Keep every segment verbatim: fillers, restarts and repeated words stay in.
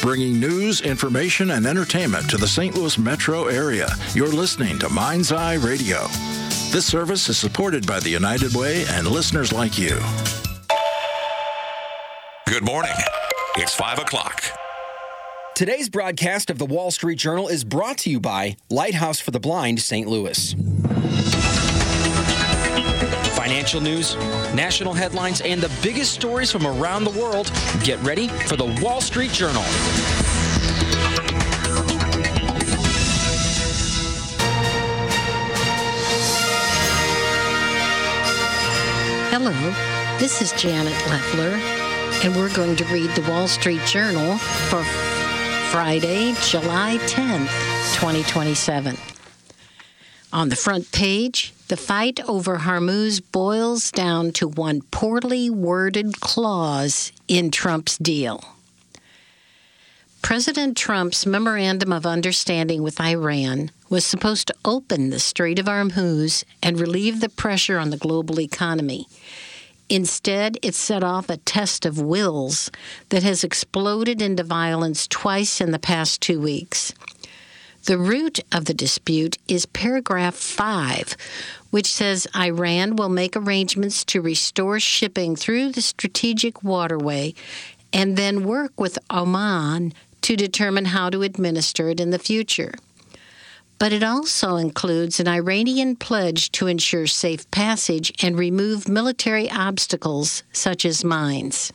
bringing news, information, and entertainment to the Saint Louis metro area. You're listening to Mind's Eye Radio. This service is supported by the United Way and listeners like you. Good morning. It's five o'clock. Today's broadcast of the Wall Street Journal is brought to you by Lighthouse for the Blind, Saint Louis. Financial news, national headlines, and the biggest stories from around the world. Get ready for the Wall Street Journal. Hello, this is Janet Leffler, and we're going to read the Wall Street Journal for Friday, July tenth, twenty twenty-seven. On the front page, the fight over Hormuz boils down to one poorly worded clause in Trump's deal. President Trump's memorandum of understanding with Iran was supposed to open the Strait of Hormuz and relieve the pressure on the global economy. Instead, it set off a test of wills that has exploded into violence twice in the past two weeks. The root of the dispute is paragraph five, which says Iran will make arrangements to restore shipping through the strategic waterway and then work with Oman to determine how to administer it in the future. But it also includes an Iranian pledge to ensure safe passage and remove military obstacles such as mines.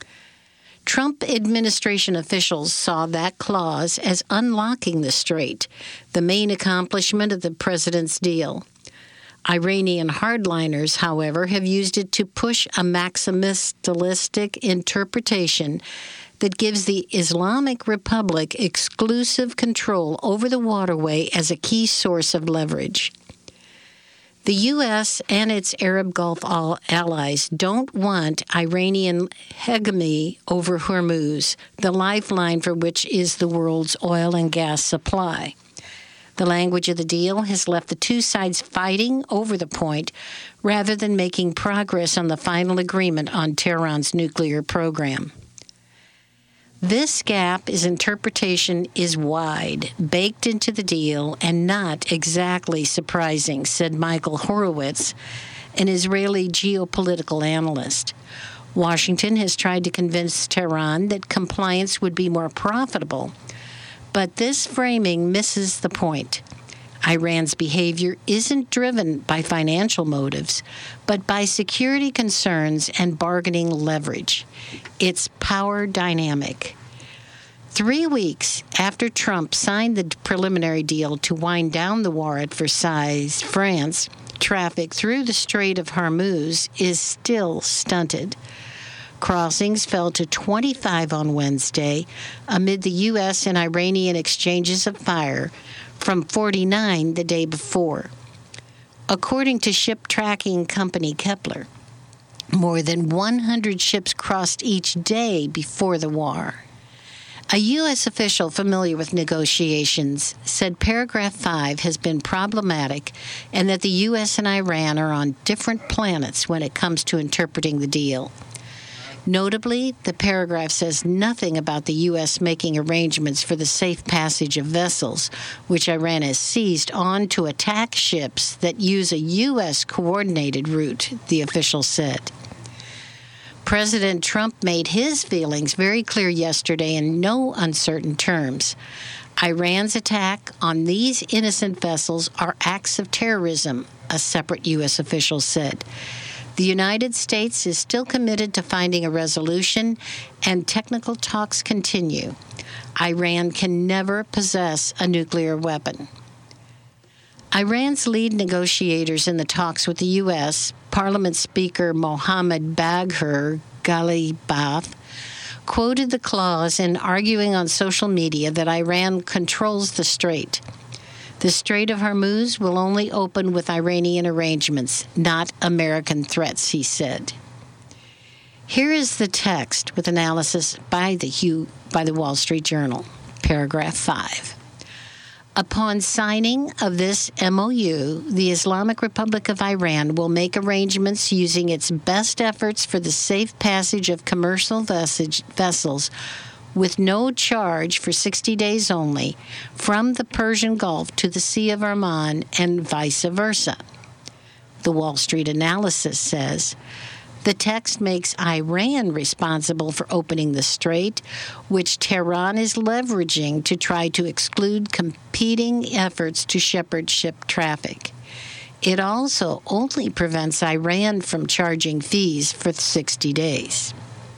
Trump administration officials saw that clause as unlocking the strait, the main accomplishment of the president's deal. Iranian hardliners, however, have used it to push a maximistic interpretation that gives the Islamic Republic exclusive control over the waterway as a key source of leverage. The U S and its Arab Gulf allies don't want Iranian hegemony over Hormuz, the lifeline for which is the world's oil and gas supply. The language of the deal has left the two sides fighting over the point rather than making progress on the final agreement on Tehran's nuclear program. This gap is interpretation is wide, baked into the deal, and not exactly surprising, said Michael Horowitz, an Israeli geopolitical analyst. Washington has tried to convince Tehran that compliance would be more profitable, but this framing misses the point. Iran's behavior isn't driven by financial motives, but by security concerns and bargaining leverage. It's power dynamic. Three weeks after Trump signed the preliminary deal to wind down the war at Versailles, France, traffic through the Strait of Hormuz is still stunted. Crossings fell to twenty-five on Wednesday amid the U S and Iranian exchanges of fire, from forty-nine the day before. According to ship tracking company Kepler, more than one hundred ships crossed each day before the war. A U S official familiar with negotiations said paragraph five has been problematic and that the U S and Iran are on different planets when it comes to interpreting the deal. Notably, the paragraph says nothing about the U S making arrangements for the safe passage of vessels, which Iran has seized on to attack ships that use a U S-coordinated route, the official said. President Trump made his feelings very clear yesterday in no uncertain terms. Iran's attack on these innocent vessels are acts of terrorism, a separate U S official said. The United States is still committed to finding a resolution, and technical talks continue. Iran can never possess a nuclear weapon. Iran's lead negotiators in the talks with the U S, Parliament Speaker Mohammad Bagher Ghalibaf, quoted the clause in arguing on social media that Iran controls the strait. The Strait of Hormuz will only open with Iranian arrangements, not American threats, he said. Here is the text with analysis by the, Hugh, by the Wall Street Journal, paragraph five. Upon signing of this M O U, the Islamic Republic of Iran will make arrangements using its best efforts for the safe passage of commercial vessels with no charge for sixty days only from the Persian Gulf to the Sea of Oman and vice versa. The Wall Street Analysis says, the text makes Iran responsible for opening the strait, which Tehran is leveraging to try to exclude competing efforts to shepherd ship traffic. It also only prevents Iran from charging fees for sixty days.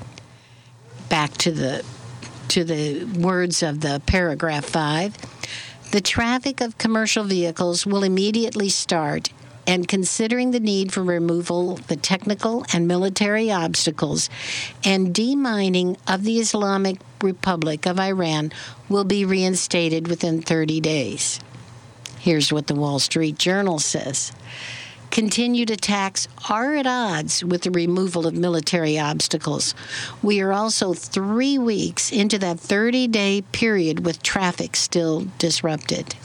Back to the to the words of the paragraph five. The traffic of commercial vehicles will immediately start, and considering the need for removal of the technical and military obstacles and demining of the Islamic Republic of Iran will be reinstated within thirty days. Here's what the Wall Street Journal says. Continued attacks are at odds with the removal of military obstacles. We are also three weeks into that thirty-day period with traffic still disrupted.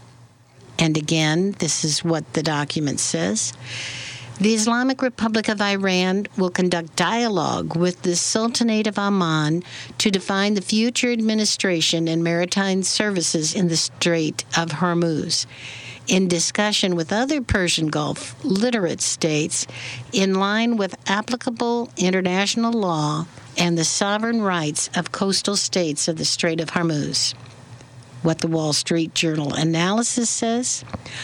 And again, this is what the document says. The Islamic Republic of Iran will conduct dialogue with the Sultanate of Oman to define the future administration and maritime services in the Strait of Hormuz, in discussion with other Persian Gulf literate states in line with applicable international law and the sovereign rights of coastal states of the Strait of Hormuz. What the Wall Street Journal Analysis says,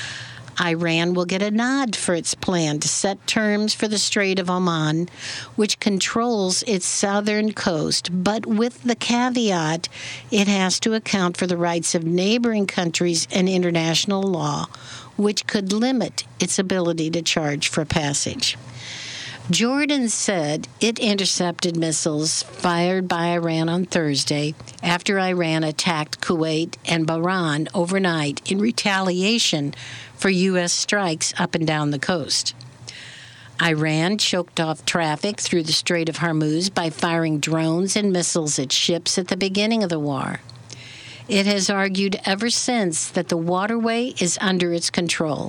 Iran will get a nod for its plan to set terms for the Strait of Oman, which controls its southern coast, but with the caveat it has to account for the rights of neighboring countries and international law, which could limit its ability to charge for passage. Jordan said it intercepted missiles fired by Iran on Thursday after Iran attacked Kuwait and Bahrain overnight in retaliation for U S strikes up and down the coast. Iran choked off traffic through the Strait of Hormuz by firing drones and missiles at ships at the beginning of the war. It has argued ever since that the waterway is under its control.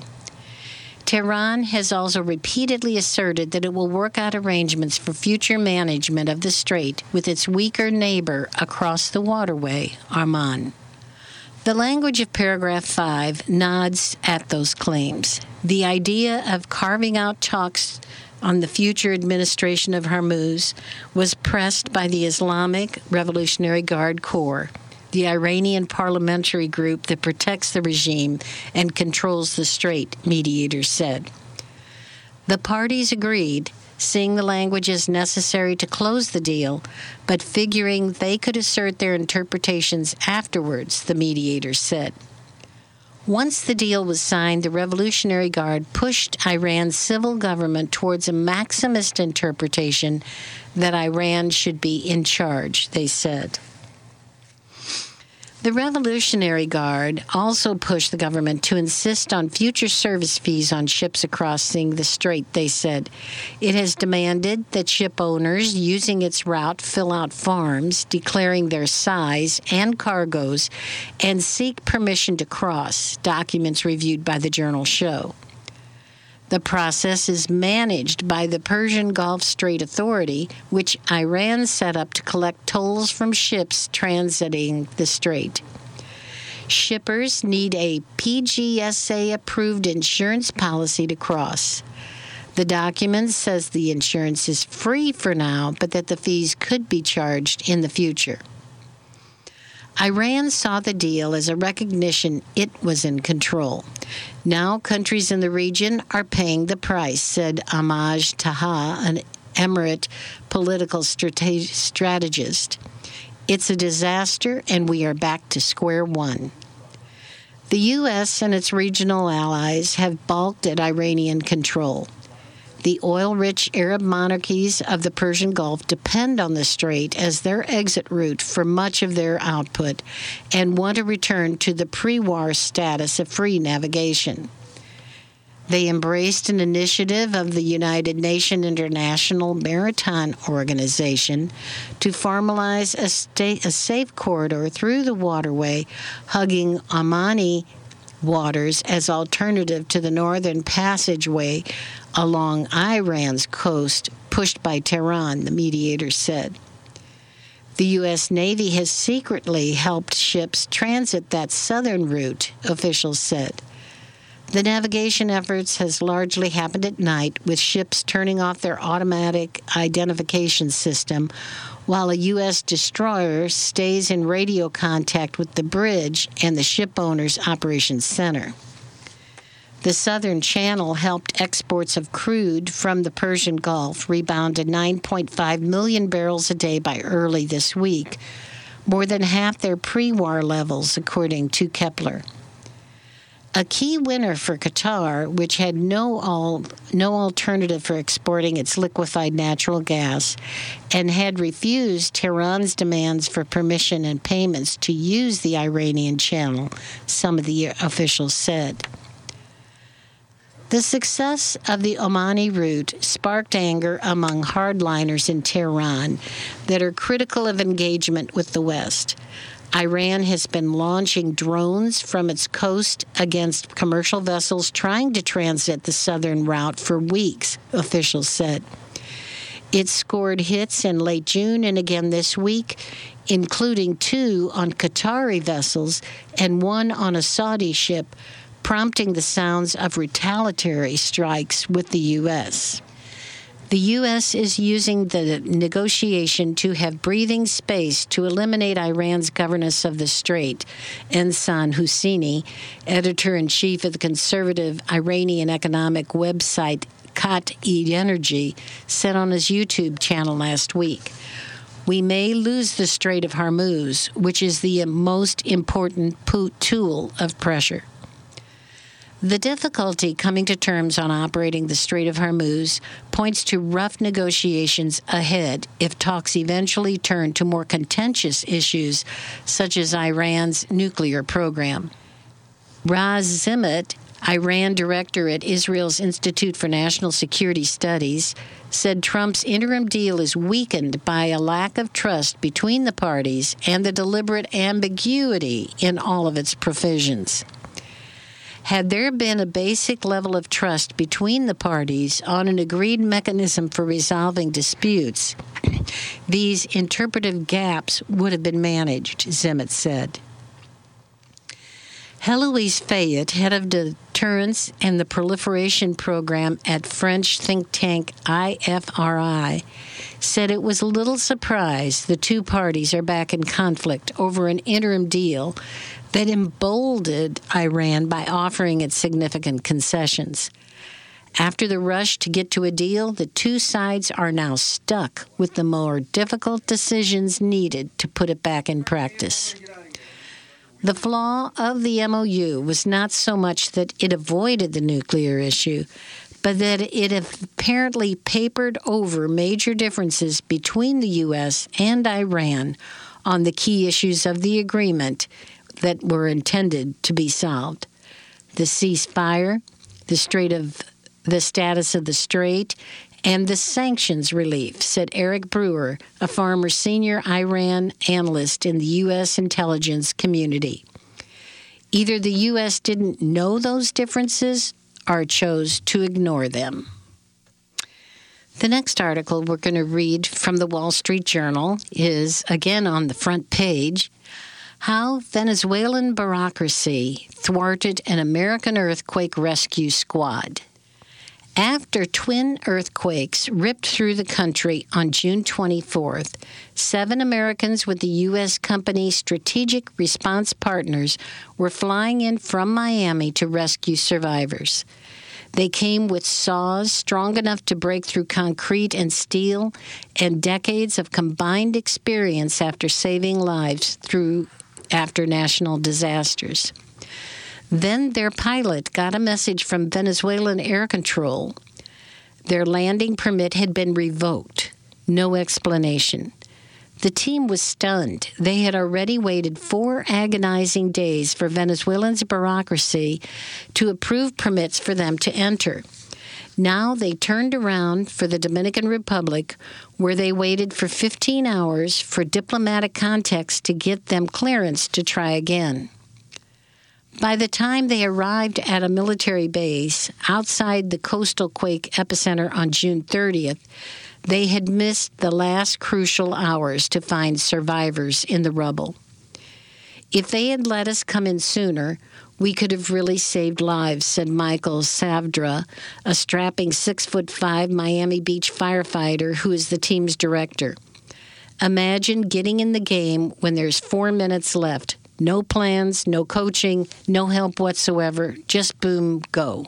Tehran has also repeatedly asserted that it will work out arrangements for future management of the strait with its weaker neighbor across the waterway, Oman. The language of paragraph five nods at those claims. The idea of carving out talks on the future administration of Hormuz was pressed by the Islamic Revolutionary Guard Corps, the Iranian parliamentary group that protects the regime and controls the strait, mediators said. The parties agreed, seeing the language as necessary to close the deal, but figuring they could assert their interpretations afterwards, the mediators said. Once the deal was signed, the Revolutionary Guard pushed Iran's civil government towards a maximist interpretation that Iran should be in charge, they said. The Revolutionary Guard also pushed the government to insist on future service fees on ships crossing the strait, they said. It has demanded that ship owners using its route fill out forms declaring their size and cargoes and seek permission to cross, documents reviewed by the journal show. The process is managed by the Persian Gulf Strait Authority, which Iran set up to collect tolls from ships transiting the strait. Shippers need a P G S A-approved insurance policy to cross. The document says the insurance is free for now, but that the fees could be charged in the future. Iran saw the deal as a recognition it was in control. Now countries in the region are paying the price, said Ahmad Taha, an Emirate political strate- strategist. It's a disaster, and we are back to square one. The U S and its regional allies have balked at Iranian control. The oil-rich Arab monarchies of the Persian Gulf depend on the strait as their exit route for much of their output and want to return to the pre-war status of free navigation. They embraced an initiative of the United Nations International Maritime Organization to formalize a, state, a safe corridor through the waterway, hugging Omani waters as alternative to the northern passageway along Iran's coast pushed by Tehran, the mediator said. The U S. Navy has secretly helped ships transit that southern route, officials said. The navigation efforts has largely happened at night, with ships turning off their automatic identification system, while a U S destroyer stays in radio contact with the bridge and the ship owner's operations center. The Southern Channel helped exports of crude from the Persian Gulf rebound to nine point five million barrels a day by early this week, more than half their pre-war levels, according to Kepler. A key winner for Qatar, which had no all, no alternative for exporting its liquefied natural gas and had refused Tehran's demands for permission and payments to use the Iranian channel, some of the officials said. The success of the Omani route sparked anger among hardliners in Tehran that are critical of engagement with the West. Iran has been launching drones from its coast against commercial vessels trying to transit the southern route for weeks, officials said. It scored hits in late June and again this week, including two on Qatari vessels and one on a Saudi ship, prompting the sounds of retaliatory strikes with the U S. The U S is using the negotiation to have breathing space to eliminate Iran's governance of the Strait, Ehsan Husseini, editor-in-chief of the conservative Iranian economic website Qat-e-Energy, said on his YouTube channel last week. We may lose the Strait of Hormuz, which is the most important tool of pressure. The difficulty coming to terms on operating the Strait of Hormuz points to rough negotiations ahead if talks eventually turn to more contentious issues such as Iran's nuclear program. Raz Zimet, Iran director at Israel's Institute for National Security Studies, said Trump's interim deal is weakened by a lack of trust between the parties and the deliberate ambiguity in all of its provisions. Had there been a basic level of trust between the parties on an agreed mechanism for resolving disputes, these interpretive gaps would have been managed, Zimet said. Heloise Fayette, head of deterrence and the proliferation program at French think tank I F R I, said it was a little surprised the two parties are back in conflict over an interim deal that emboldened Iran by offering it significant concessions. After the rush to get to a deal, the two sides are now stuck with the more difficult decisions needed to put it back in practice. The flaw of the M O U was not so much that it avoided the nuclear issue, but that it apparently papered over major differences between the U S and Iran on the key issues of the agreement that were intended to be solved. The ceasefire, the Strait of the status of the Strait, and the sanctions relief, said Eric Brewer, a former senior Iran analyst in the U S intelligence community. Either the U S didn't know those differences or chose to ignore them. The next article we're going to read from the Wall Street Journal is, again on the front page, How Venezuelan Bureaucracy Thwarted an American Earthquake Rescue Squad. After twin earthquakes ripped through the country on June twenty-fourth, seven Americans with the U S company Strategic Response Partners were flying in from Miami to rescue survivors. They came with saws strong enough to break through concrete and steel and decades of combined experience after saving lives through after national disasters. Then their pilot got a message from Venezuelan Air Control. Their landing permit had been revoked. No explanation. The team was stunned. They had already waited four agonizing days for Venezuelans' bureaucracy to approve permits for them to enter. Now they turned around for the Dominican Republic, where they waited for fifteen hours for diplomatic contacts to get them clearance to try again. By the time they arrived at a military base outside the coastal quake epicenter on June thirtieth, They had missed the last crucial hours to find survivors in the rubble. If they had let us come in sooner, we could have really saved lives, said Michael Savdra, a strapping six foot five Miami Beach firefighter who is the team's director. Imagine getting in the game when there's four minutes left. No plans, no coaching, no help whatsoever, just boom, go.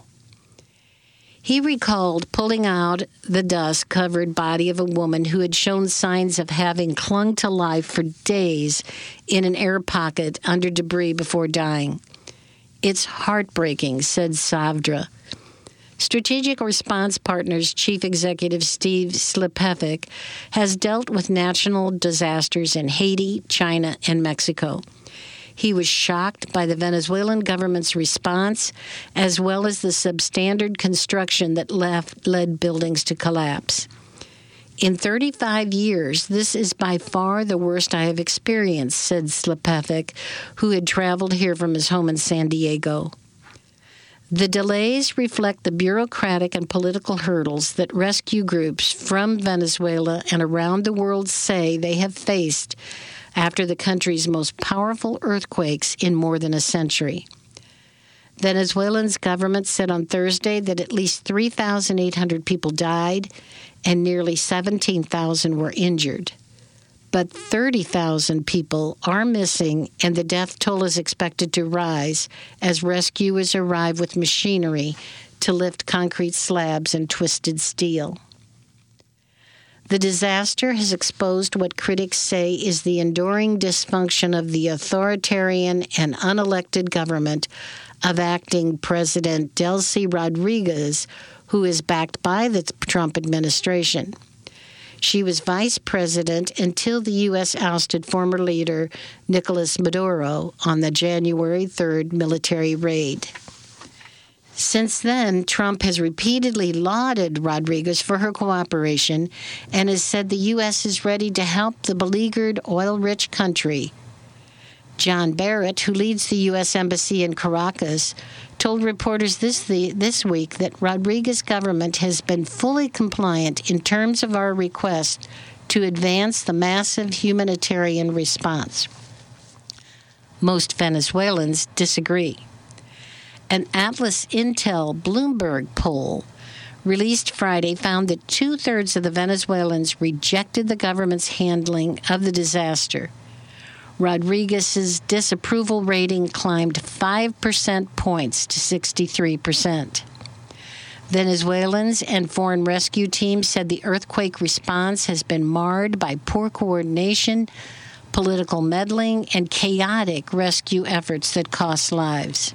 He recalled pulling out the dust-covered body of a woman who had shown signs of having clung to life for days in an air pocket under debris before dying. It's heartbreaking, said Savdra. Strategic Response Partners Chief Executive Steve Slipevic has dealt with national disasters in Haiti, China, and Mexico. He was shocked by the Venezuelan government's response, as well as the substandard construction that left, led buildings to collapse. In thirty-five years, this is by far the worst I have experienced, said Slipevic, who had traveled here from his home in San Diego. The delays reflect the bureaucratic and political hurdles that rescue groups from Venezuela and around the world say they have faced after the country's most powerful earthquakes in more than a century. Venezuela's government said on Thursday that at least three thousand eight hundred people died and nearly seventeen thousand were injured. But thirty thousand people are missing, and the death toll is expected to rise as rescuers arrive with machinery to lift concrete slabs and twisted steel. The disaster has exposed what critics say is the enduring dysfunction of the authoritarian and unelected government of acting President Delcy Rodriguez, who is backed by the Trump administration. She was vice president until the U S ousted former leader Nicolas Maduro on the January third military raid. Since then, Trump has repeatedly lauded Rodriguez for her cooperation and has said the U S is ready to help the beleaguered oil-rich country. John Barrett, who leads the U S Embassy in Caracas, told reporters this the, this week that Rodriguez's government has been fully compliant in terms of our request to advance the massive humanitarian response. Most Venezuelans disagree. An Atlas Intel Bloomberg poll released Friday found that two-thirds of the Venezuelans rejected the government's handling of the disaster. Rodriguez's disapproval rating climbed five percent points to sixty-three percent. Venezuelans and foreign rescue teams said the earthquake response has been marred by poor coordination, political meddling, and chaotic rescue efforts that cost lives.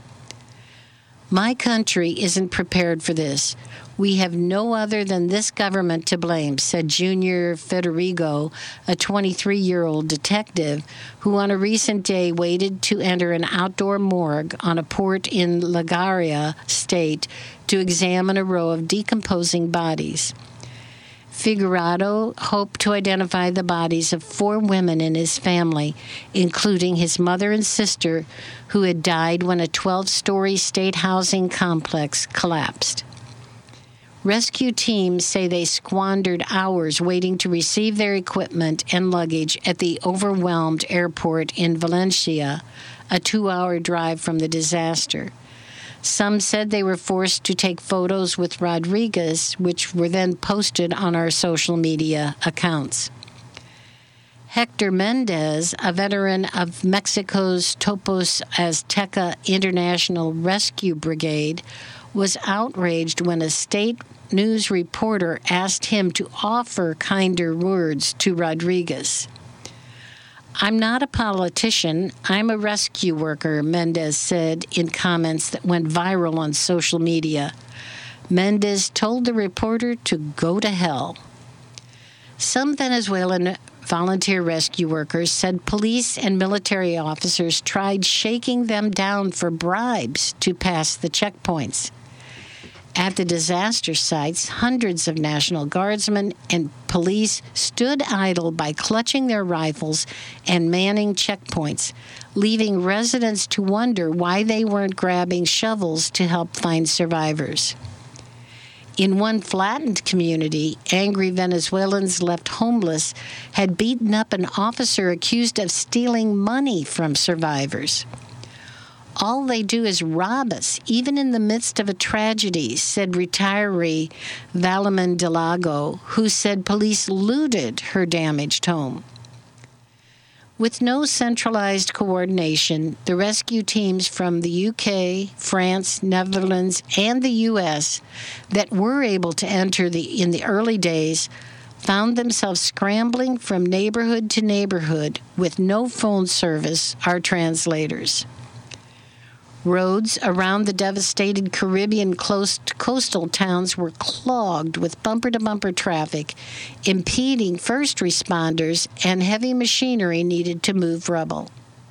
My country isn't prepared for this. We have no other than this government to blame, said Junior Federigo, a twenty-three-year-old detective who on a recent day waited to enter an outdoor morgue on a port in Lagaria State to examine a row of decomposing bodies. Figueroa hoped to identify the bodies of four women in his family, including his mother and sister, who had died when a twelve-story state housing complex collapsed. Rescue teams say they squandered hours waiting to receive their equipment and luggage at the overwhelmed airport in Valencia, a two-hour drive from the disaster. Some said they were forced to take photos with Rodriguez, which were then posted on our social media accounts. Hector Mendez, a veteran of Mexico's Topos Azteca International Rescue Brigade, was outraged when a state news reporter asked him to offer kinder words to Rodriguez. I'm not a politician. I'm a rescue worker, Mendez said in comments that went viral on social media. Mendez told the reporter to go to hell. Some Venezuelan volunteer rescue workers said police and military officers tried shaking them down for bribes to pass the checkpoints. At the disaster sites, hundreds of National Guardsmen and police stood idle by clutching their rifles and manning checkpoints, leaving residents to wonder why they weren't grabbing shovels to help find survivors. In one flattened community, angry Venezuelans left homeless had beaten up an officer accused of stealing money from survivors. All they do is rob us, even in the midst of a tragedy, said retiree Valaman Delago, who said police looted her damaged home. With no centralized coordination, the rescue teams from the U K, France, Netherlands, and the U S that were able to enter the in the early days found themselves scrambling from neighborhood to neighborhood with no phone service or translators. Roads around the devastated Caribbean coast, coastal towns were clogged with bumper-to-bumper traffic, impeding first responders and heavy machinery needed to move rubble.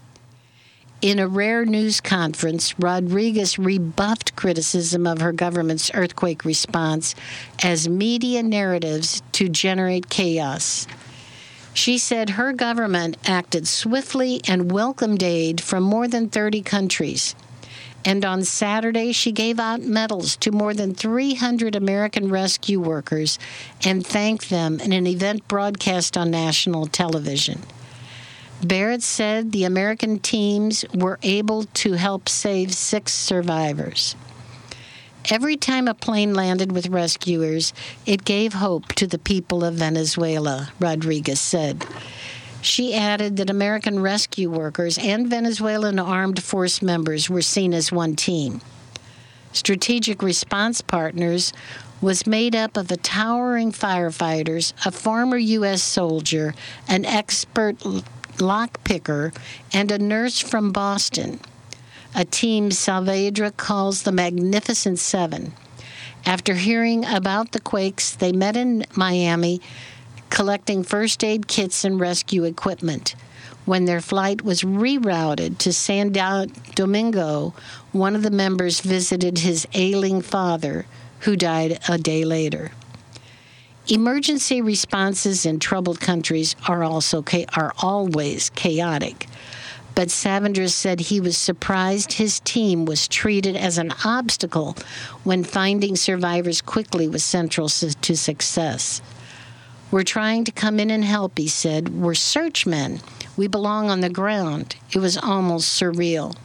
In a rare news conference, Rodriguez rebuffed criticism of her government's earthquake response as media narratives to generate chaos. She said her government acted swiftly and welcomed aid from more than thirty countries. And on Saturday, she gave out medals to more than three hundred American rescue workers and thanked them in an event broadcast on national television. Barrett said the American teams were able to help save six survivors. Every time a plane landed with rescuers, it gave hope to the people of Venezuela, Rodriguez said. She added that American rescue workers and Venezuelan armed force members were seen as one team. Strategic Response Partners was made up of a towering firefighters, a former U S soldier, an expert lockpicker, and a nurse from Boston, a team Saavedra calls the Magnificent Seven. After hearing about the quakes, they met in Miami, collecting first aid kits and rescue equipment. When their flight was rerouted to San Domingo, one of the members visited his ailing father, who died a day later. Emergency responses in troubled countries are also are always chaotic. But Saavedra said he was surprised his team was treated as an obstacle when finding survivors quickly was central to success. We're trying to come in and help, he said. We're searchmen. We belong on the ground. It was almost surreal.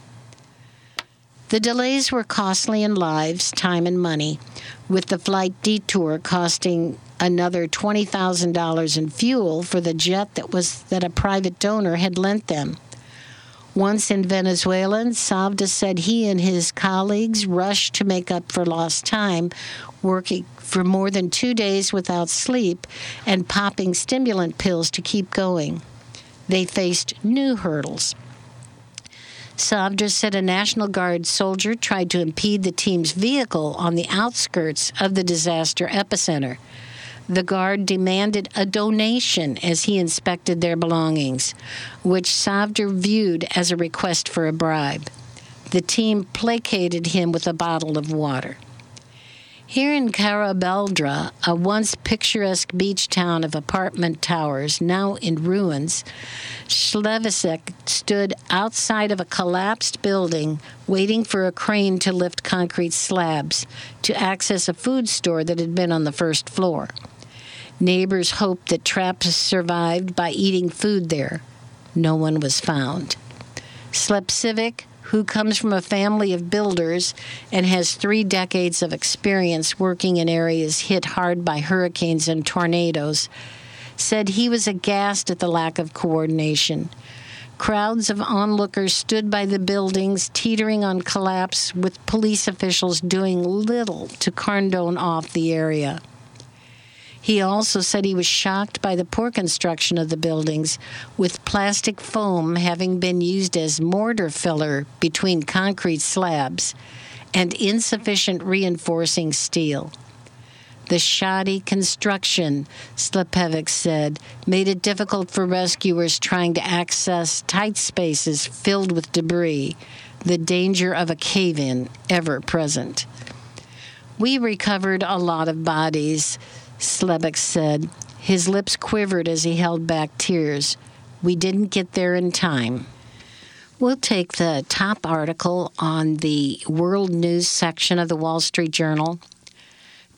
The delays were costly in lives, time, and money, with the flight detour costing another twenty thousand dollars in fuel for the jet that was that a private donor had lent them. Once in Venezuela, Saavedra said he and his colleagues rushed to make up for lost time, working for more than two days without sleep and popping stimulant pills to keep going. They faced new hurdles. Saavedra said a National Guard soldier tried to impede the team's vehicle on the outskirts of the disaster epicenter. The guard demanded a donation as he inspected their belongings, which Saavedra viewed as a request for a bribe. The team placated him with a bottle of water. Here in Carabelldra, a once picturesque beach town of apartment towers, now in ruins, Slevicek stood outside of a collapsed building waiting for a crane to lift concrete slabs to access a food store that had been on the first floor. Neighbors hoped that traps survived by eating food there. No one was found. Slepcivic, who comes from a family of builders and has three decades of experience working in areas hit hard by hurricanes and tornadoes, said he was aghast at the lack of coordination. Crowds of onlookers stood by the buildings, teetering on collapse, with police officials doing little to cordon off the area. He also said he was shocked by the poor construction of the buildings, with plastic foam having been used as mortar filler between concrete slabs and insufficient reinforcing steel. The shoddy construction, Slepevic said, made it difficult for rescuers trying to access tight spaces filled with debris, the danger of a cave-in ever present. We recovered a lot of bodies, Slebeck said. His lips quivered as he held back tears. We didn't get there in time. We'll take the top article on the World News section of the Wall Street Journal.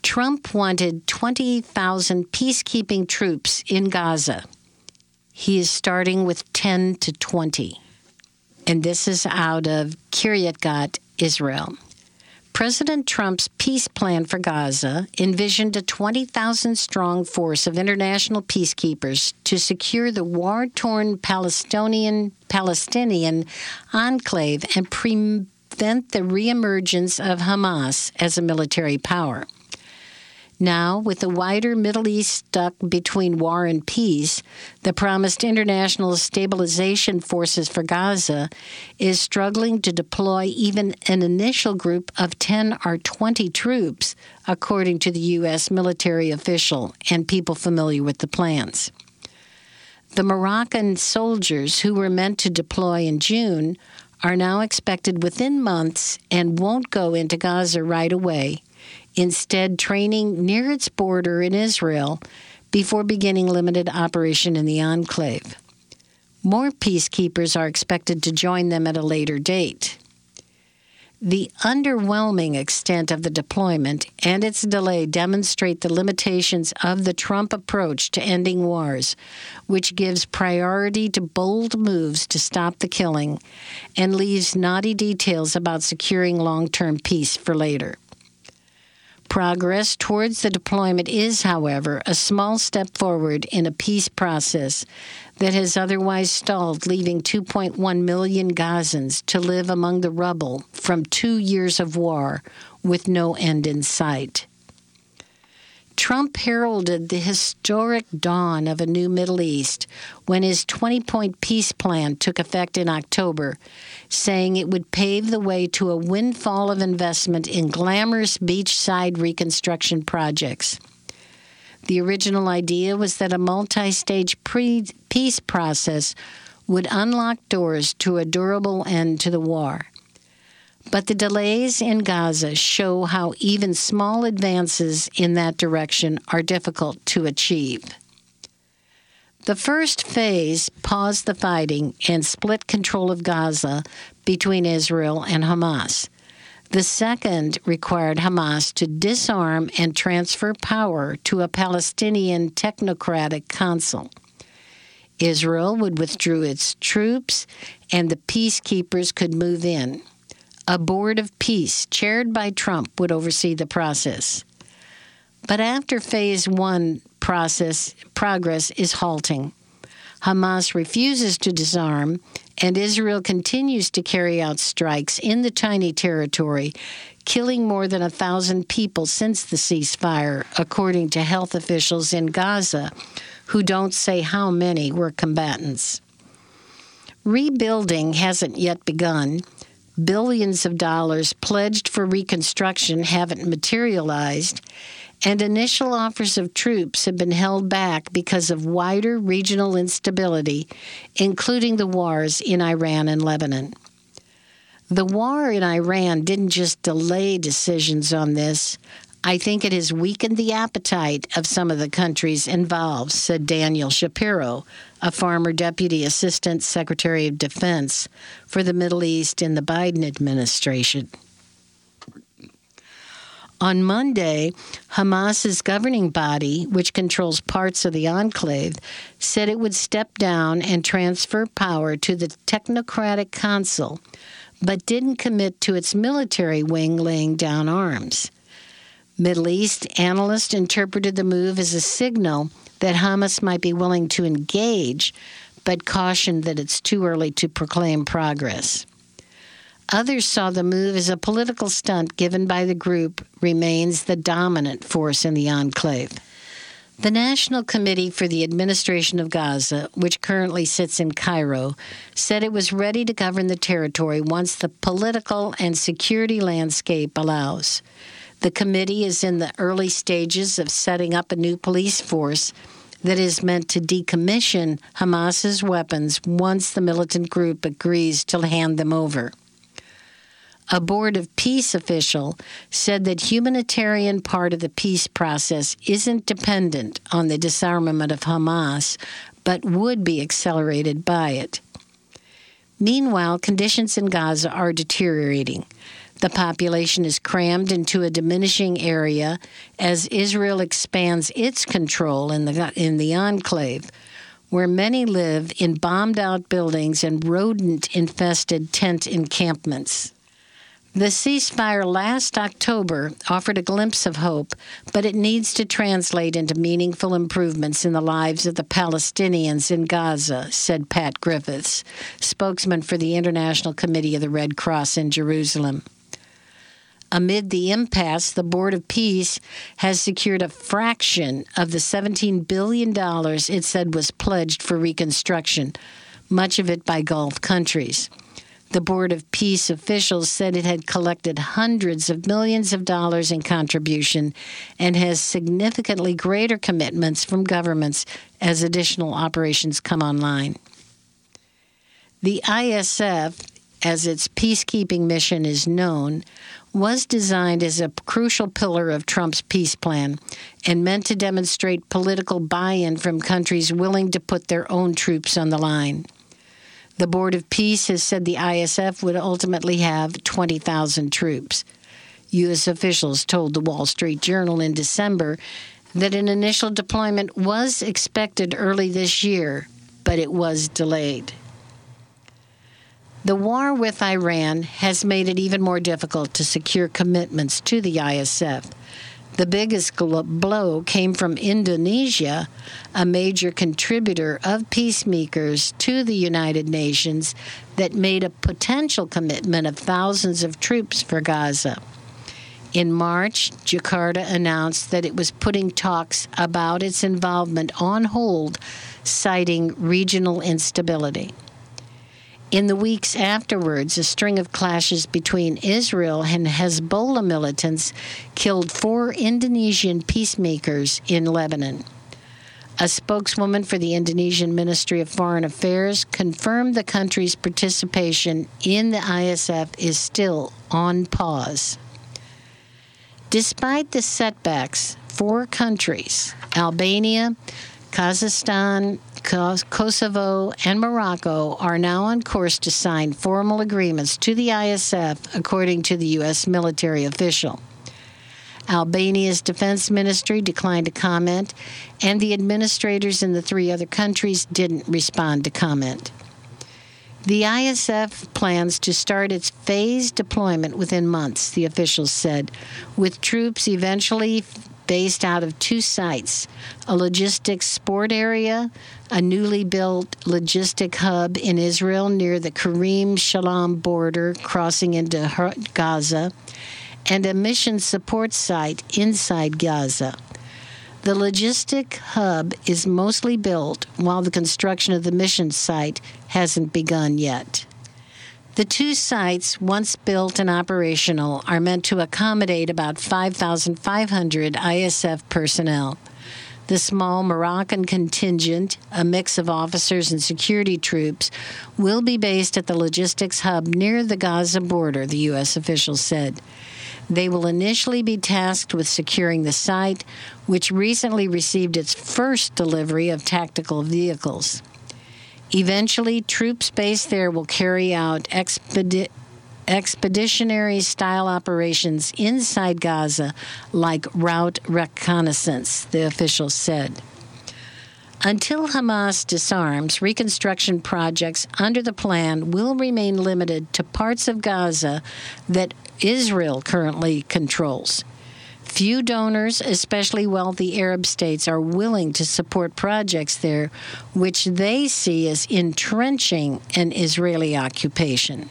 Trump wanted twenty thousand peacekeeping troops in Gaza. He is starting with ten to twenty. And this is out of Kiryat Gat, Israel. President Trump's peace plan for Gaza envisioned a twenty thousand strong force of international peacekeepers to secure the war-torn Palestinian, Palestinian enclave and prevent the reemergence of Hamas as a military power. Now, with the wider Middle East stuck between war and peace, the promised international stabilization forces for Gaza is struggling to deploy even an initial group of ten or twenty troops, according to the U S military official and people familiar with the plans. The Moroccan soldiers who were meant to deploy in June are now expected within months and won't go into Gaza right away, instead training near its border in Israel before beginning limited operation in the enclave. More peacekeepers are expected to join them at a later date. The underwhelming extent of the deployment and its delay demonstrate the limitations of the Trump approach to ending wars, which gives priority to bold moves to stop the killing and leaves naughty details about securing long-term peace for later. Progress towards the deployment is, however, a small step forward in a peace process that has otherwise stalled, leaving two point one million Gazans to live among the rubble from two years of war with no end in sight. Trump heralded the historic dawn of a new Middle East when his twenty-point peace plan took effect in October, saying it would pave the way to a windfall of investment in glamorous beachside reconstruction projects. The original idea was that a multi-stage pre- peace process would unlock doors to a durable end to the war. But the delays in Gaza show how even small advances in that direction are difficult to achieve. The first phase paused the fighting and split control of Gaza between Israel and Hamas. The second required Hamas to disarm and transfer power to a Palestinian technocratic council. Israel would withdraw its troops, and the peacekeepers could move in. A board of peace chaired by Trump would oversee the process. But after phase one process, progress is halting. Hamas refuses to disarm, and Israel continues to carry out strikes in the tiny territory, killing more than a thousand people since the ceasefire, according to health officials in Gaza, who don't say how many were combatants. Rebuilding hasn't yet begun. Billions of dollars pledged for reconstruction haven't materialized, and initial offers of troops have been held back because of wider regional instability, including the wars in Iran and Lebanon. The war in Iran didn't just delay decisions on this. I think it has weakened the appetite of some of the countries involved, said Daniel Shapiro, a former Deputy Assistant Secretary of Defense for the Middle East in the Biden administration. On Monday, Hamas's governing body, which controls parts of the enclave, said it would step down and transfer power to the Technocratic Council, but didn't commit to its military wing laying down arms. Middle East analysts interpreted the move as a signal that Hamas might be willing to engage, but cautioned that it's too early to proclaim progress. Others saw the move as a political stunt given by the group remains the dominant force in the enclave. The National Committee for the Administration of Gaza, which currently sits in Cairo, said it was ready to govern the territory once the political and security landscape allows. The committee is in the early stages of setting up a new police force that is meant to decommission Hamas's weapons once the militant group agrees to hand them over. A Board of Peace official said that humanitarian part of the peace process isn't dependent on the disarmament of Hamas, but would be accelerated by it. Meanwhile, conditions in Gaza are deteriorating. The population is crammed into a diminishing area as Israel expands its control in the in the enclave, where many live in bombed-out buildings and rodent-infested tent encampments. The ceasefire last October offered a glimpse of hope, but it needs to translate into meaningful improvements in the lives of the Palestinians in Gaza, said Pat Griffiths, spokesman for the International Committee of the Red Cross in Jerusalem. Amid the impasse, the Board of Peace has secured a fraction of the seventeen billion dollars it said was pledged for reconstruction, much of it by Gulf countries. The Board of Peace officials said it had collected hundreds of millions of dollars in contribution and has significantly greater commitments from governments as additional operations come online. The I S F, as its peacekeeping mission is known, was designed as a crucial pillar of Trump's peace plan and meant to demonstrate political buy-in from countries willing to put their own troops on the line. The Board of Peace has said the I S F would ultimately have twenty thousand troops. U S officials told the Wall Street Journal in December that an initial deployment was expected early this year, but it was delayed. The war with Iran has made it even more difficult to secure commitments to the I S F. The biggest blow came from Indonesia, a major contributor of peacemakers to the United Nations that made a potential commitment of thousands of troops for Gaza. In March, Jakarta announced that it was putting talks about its involvement on hold, citing regional instability. In the weeks afterwards, a string of clashes between Israel and Hezbollah militants killed four Indonesian peacemakers in Lebanon. A spokeswoman for the Indonesian Ministry of Foreign Affairs confirmed the country's participation in the I S F is still on pause. Despite the setbacks, four countries, Albania, Kazakhstan, Kosovo, and Morocco, are now on course to sign formal agreements to the I S F, according to the U S military official. Albania's defense ministry declined to comment, and the administrators in the three other countries didn't respond to comment. The I S F plans to start its phased deployment within months, the officials said, with troops eventually based out of two sites, a logistics sport area, a newly built logistic hub in Israel near the Karim Shalom border crossing into Gaza, and a mission support site inside Gaza. The logistic hub is mostly built, while the construction of the mission site hasn't begun yet. The two sites, once built and operational, are meant to accommodate about five thousand five hundred I S F personnel. The small Moroccan contingent, a mix of officers and security troops, will be based at the logistics hub near the Gaza border, the U S officials said. They will initially be tasked with securing the site, which recently received its first delivery of tactical vehicles. Eventually, troops based there will carry out expedi- expeditionary-style operations inside Gaza, like route reconnaissance, the officials said. Until Hamas disarms, reconstruction projects under the plan will remain limited to parts of Gaza that Israel currently controls. Few donors, especially wealthy Arab states, are willing to support projects there, which they see as entrenching an Israeli occupation.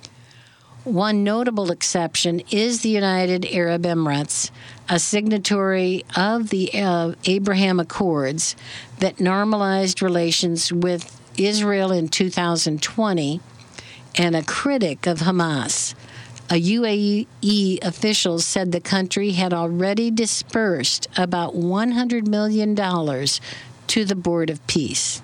One notable exception is the United Arab Emirates, a signatory of the uh, Abraham Accords that normalized relations with Israel in two thousand twenty, and a critic of Hamas. A U A E official said the country had already dispersed about one hundred million dollars to the Board of Peace.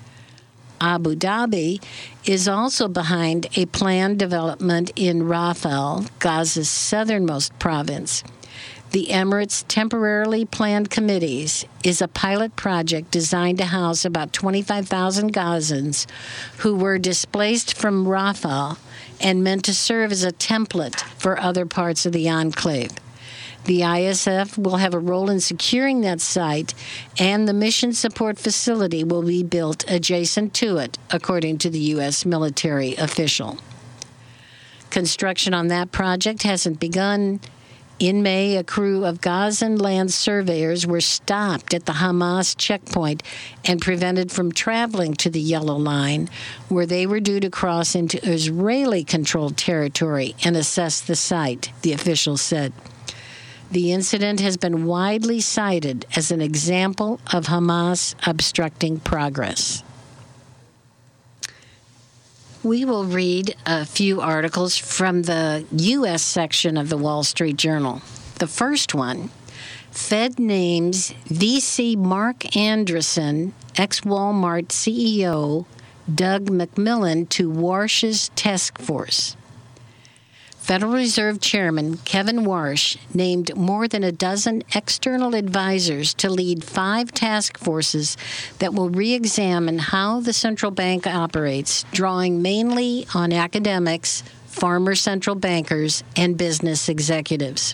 Abu Dhabi is also behind a planned development in Rafah, Gaza's southernmost province. The Emirates Temporarily Planned Committees is a pilot project designed to house about twenty-five thousand Gazans who were displaced from Rafah and meant to serve as a template for other parts of the enclave. The I S F will have a role in securing that site, and the mission support facility will be built adjacent to it, according to the U S military official. Construction on that project hasn't begun. In May, a crew of Gazan land surveyors were stopped at the Hamas checkpoint and prevented from traveling to the Yellow Line, where they were due to cross into Israeli-controlled territory and assess the site, the official said. The incident has been widely cited as an example of Hamas obstructing progress. We will read a few articles from the U S section of the Wall Street Journal. The first one, Fed names V C Mark Andreessen, ex-Walmart C E O, Doug McMillon to Warsh's task force. Federal Reserve Chairman Kevin Warsh named more than a dozen external advisors to lead five task forces that will re-examine how the central bank operates, drawing mainly on academics, former central bankers, and business executives.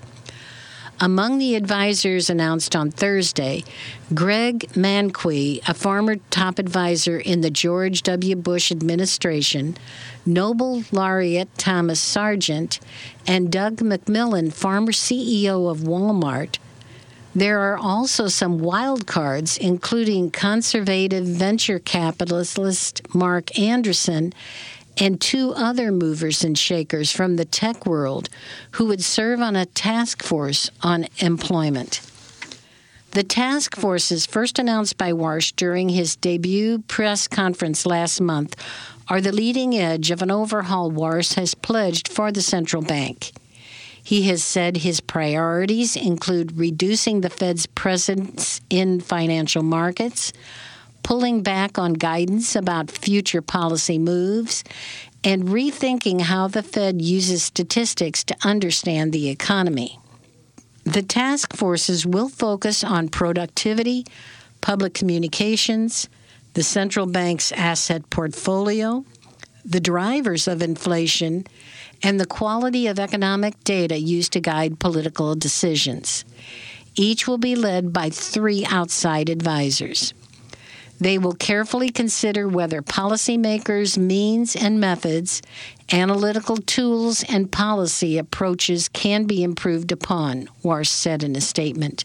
Among the advisors announced on Thursday, Greg Mankiw, a former top advisor in the George W. Bush administration, Nobel laureate Thomas Sargent, and Doug McMillon, former C E O of Walmart. There are also some wild cards, including conservative venture capitalist Mark Andreessen and two other movers and shakers from the tech world who would serve on a task force on employment. The task forces, first announced by Warsh during his debut press conference last month, are the leading edge of an overhaul Warsh has pledged for the central bank. He has said his priorities include reducing the Fed's presence in financial markets, pulling back on guidance about future policy moves, and rethinking how the Fed uses statistics to understand the economy. The task forces will focus on productivity, public communications, the central bank's asset portfolio, the drivers of inflation, and the quality of economic data used to guide political decisions. Each will be led by three outside advisors. They will carefully consider whether policymakers' means and methods, analytical tools, and policy approaches can be improved upon, Warsh said in a statement.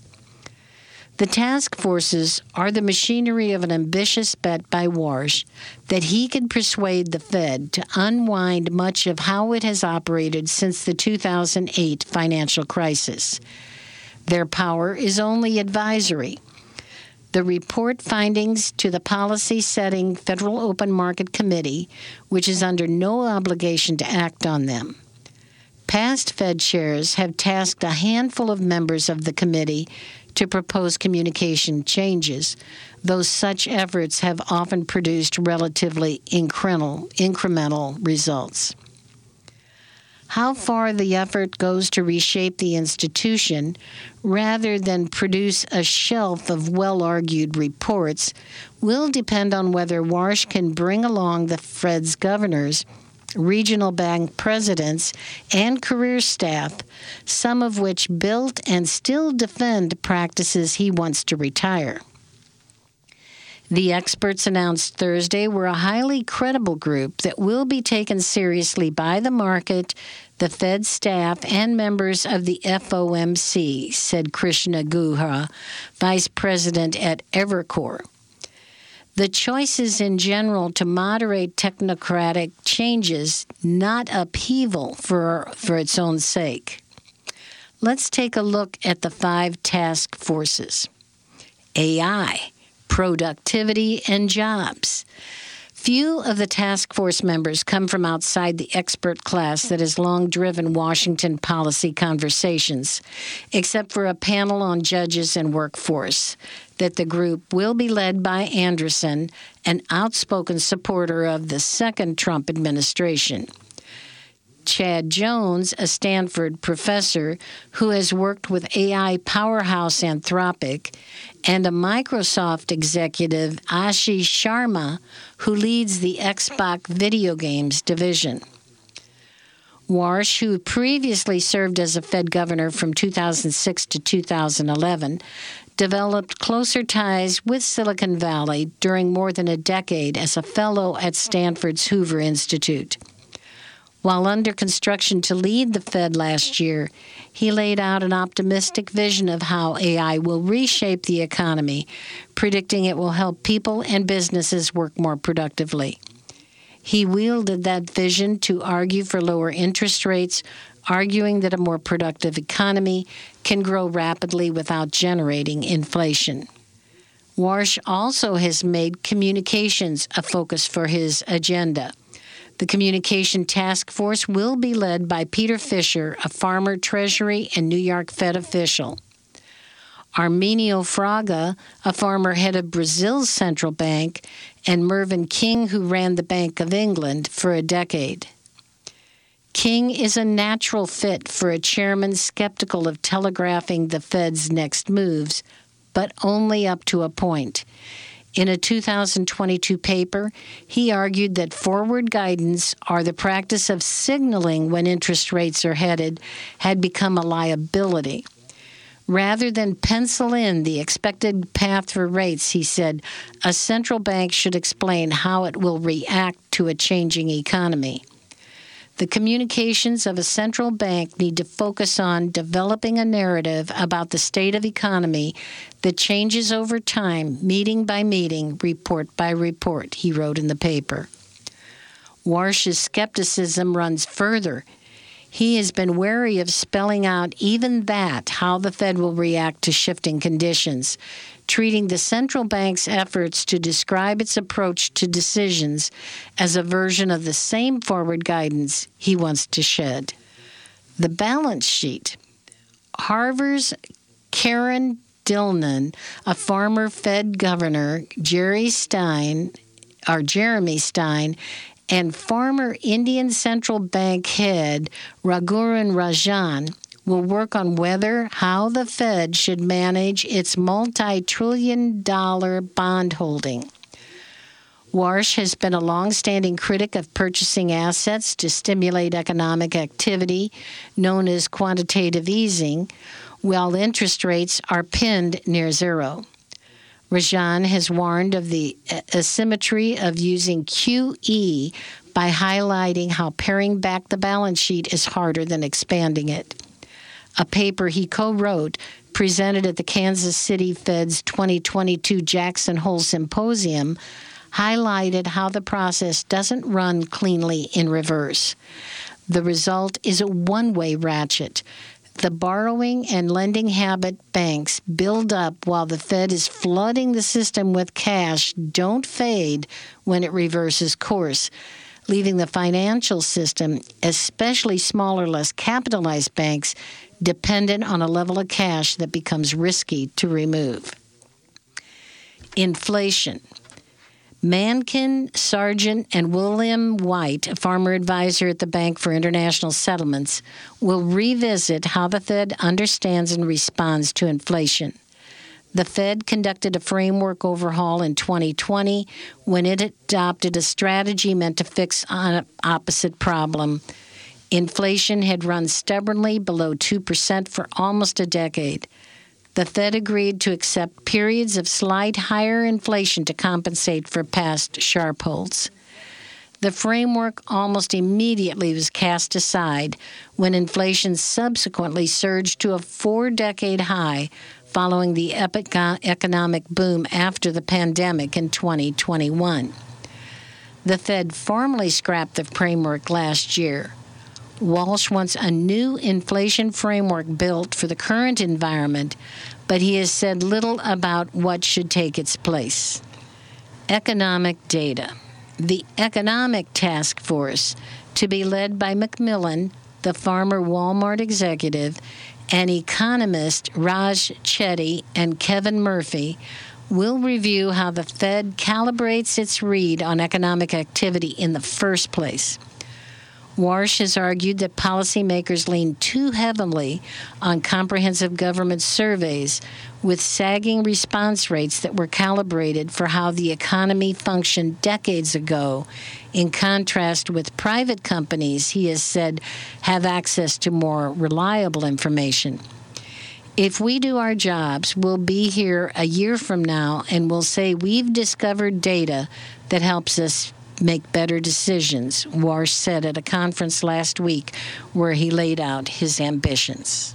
The task forces are the machinery of an ambitious bet by Warsh that he can persuade the Fed to unwind much of how it has operated since the two thousand eight financial crisis. Their power is only advisory. The report findings to the policy-setting Federal Open Market Committee, which is under no obligation to act on them. Past Fed chairs have tasked a handful of members of the committee to propose communication changes, though such efforts have often produced relatively incremental, incremental results. How far the effort goes to reshape the institution, rather than produce a shelf of well-argued reports, will depend on whether Warsh can bring along the Fed's governors, regional bank presidents, and career staff, some of which built and still defend practices he wants to retire. The experts announced Thursday were a highly credible group that will be taken seriously by the market, the Fed staff, and members of the F O M C, said Krishna Guha, vice president at Evercore. The choices in general to moderate technocratic changes, not upheaval for, for its own sake. Let's take a look at the five task forces. A I. Productivity and jobs. Few of the task force members come from outside the expert class that has long driven Washington policy conversations, except for a panel on judges and workforce, that the group will be led by Andreessen, an outspoken supporter of the second Trump administration. Chad Jones, a Stanford professor who has worked with A I powerhouse Anthropic, and a Microsoft executive, Ashish Sharma, who leads the Xbox video games division. Warsh, who previously served as a Fed governor from two thousand six to two thousand eleven, developed closer ties with Silicon Valley during more than a decade as a fellow at Stanford's Hoover Institute. While under construction to lead the Fed last year, he laid out an optimistic vision of how A I will reshape the economy, predicting it will help people and businesses work more productively. He wielded that vision to argue for lower interest rates, arguing that a more productive economy can grow rapidly without generating inflation. Warsh also has made communications a focus for his agenda. The Communication Task Force will be led by Peter Fisher, a former Treasury and New York Fed official. Arminio Fraga, a former head of Brazil's central bank, and Mervyn King, who ran the Bank of England for a decade. King is a natural fit for a chairman skeptical of telegraphing the Fed's next moves, but only up to a point. In a two thousand twenty-two paper, he argued that forward guidance, or the practice of signaling when interest rates are headed, had become a liability. Rather than pencil in the expected path for rates, he said, a central bank should explain how it will react to a changing economy. The communications of a central bank need to focus on developing a narrative about the state of economy that changes over time, meeting by meeting, report by report, he wrote in the paper. Warsh's skepticism runs further. He has been wary of spelling out even that, how the Fed will react to shifting conditions, treating the central bank's efforts to describe its approach to decisions as a version of the same forward guidance he wants to shed. The balance sheet. Harvard's Karen Dillon, a former Fed governor, Jerry Stein, or Jeremy Stein, and former Indian Central Bank head Raghuram Rajan will work on whether how the Fed should manage its multi-trillion dollar bond holding. Warsh has been a long-standing critic of purchasing assets to stimulate economic activity, known as quantitative easing, while interest rates are pinned near zero. Rajan has warned of the asymmetry of using Q E by highlighting how paring back the balance sheet is harder than expanding it. A paper he co-wrote, presented at the Kansas City Fed's twenty twenty-two Jackson Hole Symposium, highlighted how the process doesn't run cleanly in reverse. The result is a one-way ratchet. The borrowing and lending habit banks build up while the Fed is flooding the system with cash don't fade when it reverses course, leaving the financial system, especially smaller, less capitalized banks, dependent on a level of cash that becomes risky to remove. Inflation. Mankin, Sargent, and William White, a former advisor at the Bank for International Settlements, will revisit how the Fed understands and responds to inflation. The Fed conducted a framework overhaul in twenty twenty when it adopted a strategy meant to fix an opposite problem. Inflation had run stubbornly below two percent for almost a decade. The Fed agreed to accept periods of slight higher inflation to compensate for past sharp holds. The framework almost immediately was cast aside when inflation subsequently surged to a four-decade high following the economic boom after the pandemic in twenty twenty-one. The Fed formally scrapped the framework last year. Walsh wants a new inflation framework built for the current environment, but he has said little about what should take its place. Economic data. The Economic Task Force, to be led by Macmillan, the former Walmart executive, and economist Raj Chetty and Kevin Murphy, will review how the Fed calibrates its read on economic activity in the first place. Warsh has argued that policymakers lean too heavily on comprehensive government surveys with sagging response rates that were calibrated for how the economy functioned decades ago, in contrast with private companies, he has said, have access to more reliable information. If we do our jobs, we'll be here a year from now and we'll say we've discovered data that helps us make better decisions, Warsh said at a conference last week where he laid out his ambitions.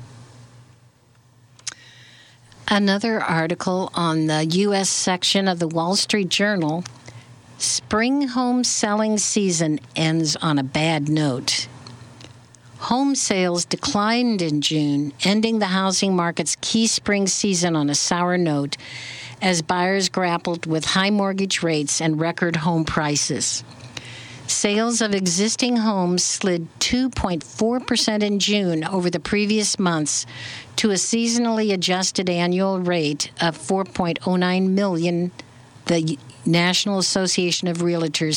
Another article on the U S section of the Wall Street Journal, spring home selling season ends on a bad note. Home sales declined in June, ending the housing market's key spring season on a sour note as buyers grappled with high mortgage rates and record home prices. Sales of existing homes slid two point four percent in June over the previous months to a seasonally adjusted annual rate of four point oh nine million, the National Association of Realtors